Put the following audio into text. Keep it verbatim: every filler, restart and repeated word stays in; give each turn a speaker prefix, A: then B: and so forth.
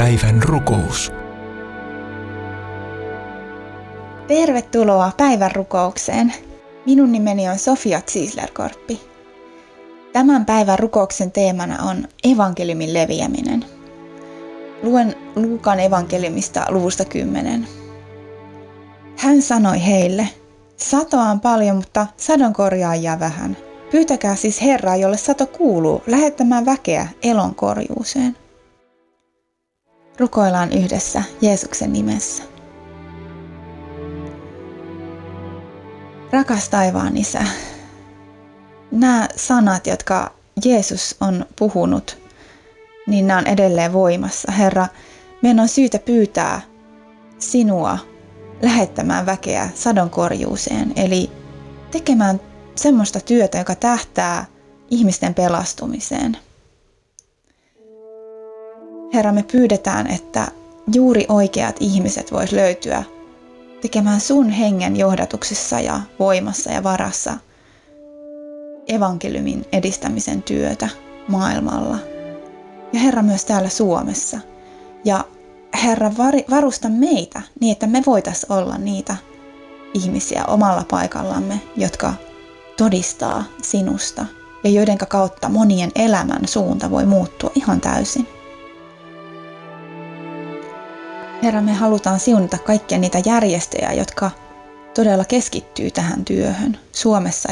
A: Päivän rukous.
B: Tervetuloa päivän rukoukseen. Minun nimeni on Sofia Ziesler-Korppi. Tämän päivän rukouksen teemana on evankeliumin leviäminen. Luen Luukan evankeliumista luvusta kymmenen. Hän sanoi heille, satoa on paljon, mutta sadonkorjaajia vähän. Pyytäkää siis Herraa, jolle sato kuuluu, lähettämään väkeä elon korjuuseen. Rukoillaan yhdessä Jeesuksen nimessä. Rakas taivaan Isä, nämä sanat, jotka Jeesus on puhunut, niin nämä on edelleen voimassa. Herra, meidän on syytä pyytää sinua lähettämään väkeä sadonkorjuuseen, eli tekemään semmoista työtä, joka tähtää ihmisten pelastumiseen. Herra, me pyydetään, että juuri oikeat ihmiset vois löytyä tekemään sun hengen johdatuksessa ja voimassa ja varassa evankeliumin edistämisen työtä maailmalla. Ja Herra myös täällä Suomessa. Ja Herra, varusta meitä niin, että me voitaisiin olla niitä ihmisiä omalla paikallamme, jotka todistaa sinusta ja joiden kautta monien elämän suunta voi muuttua ihan täysin. Herra, me halutaan siunata kaikkia niitä järjestöjä, jotka todella keskittyy tähän työhön Suomessa